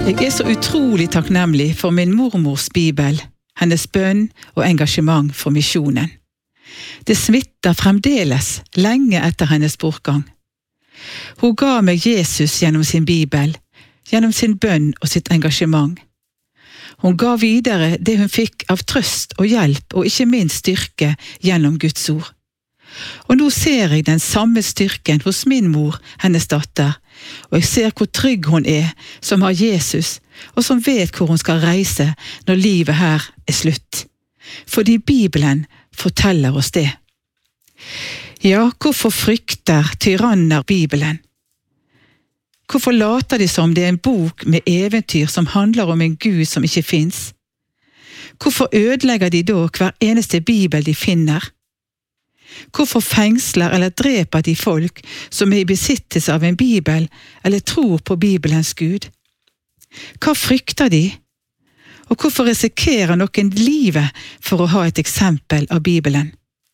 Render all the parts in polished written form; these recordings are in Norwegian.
Jeg så utrolig takknemlig for min mormors bibel, hennes bønn og engasjement for misjonen. Det smitter fremdeles lenge etter hennes bortgang. Hun ga meg Jesus gjennom sin bibel, gjennom sin bønn og sitt engasjement. Hun ga videre det hun fikk av trøst og hjelp og ikke minst styrke gjennom Guds ord. Og nå ser jeg den samme styrken hos min mor, hennes datter, og jeg ser hvor trygg hun som har Jesus, og som vet hvor hun skal reise når livet her slutt. Fordi Bibelen forteller oss det. Ja, hvorfor frykter tyranner Bibelen? Hvorfor later de som det en bok med eventyr som handler om en Gud som ikke finnes? Hvorfor ødelegger de da hver eneste bibel de finner? Hvorfor fengsler eller dreper de folk som i besittelse av en bibel eller tror på Bibelens Gud? Hva frykter de? Og hvorfor risikerer noen livet for å ha et eksempel av Bibelen?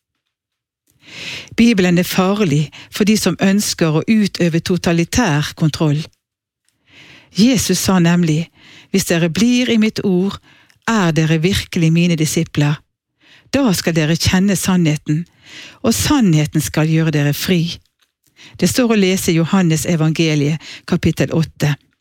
Bibelen farlig for de som ønsker å utøve totalitær kontroll. Jesus sa nemlig, hvis dere blir i mitt ord, dere virkelig mine disipler. Da skal dere kjenne sannheten, og sannheten skal gjøre dere fri. Det står å lese i Johannes evangeliet, kapittel 8.